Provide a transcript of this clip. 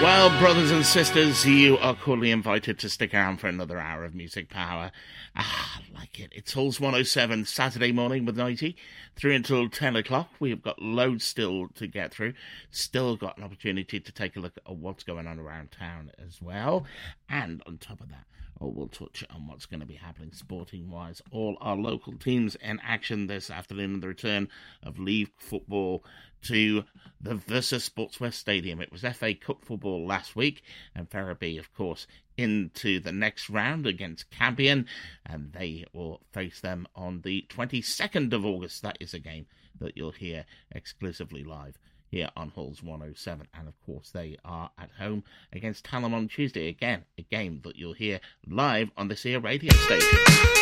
Well, brothers and sisters, you are cordially invited to stick around for another hour of music power. I like it. It's Halls 107, Saturday morning with 90, through until 10 o'clock. We've got loads still to get through. Still got an opportunity to take a look at what's going on around town as well. And on top of that, we'll touch on what's going to be happening sporting-wise. All our local teams in action this afternoon, the return of League football to the Versa Sportswear Stadium. It was FA Cup football last week, and Ferriby, of course, into the next round against Campion, and they will face them on the 22nd of August. That is a game that you'll hear exclusively live here on Halls 107, and of course they are at home against Hallam on Tuesday. Again, a game that you'll hear live on this here radio station.